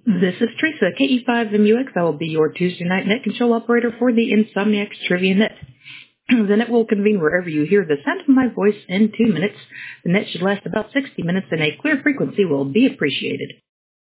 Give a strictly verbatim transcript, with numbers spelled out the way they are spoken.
This is Teresa, K E five M U X. I will be your Tuesday night net control operator for the Insomniacs Trivia Net. The net will convene wherever you hear the sound of my voice in two minutes. The net should last about sixty minutes, and a clear frequency will be appreciated.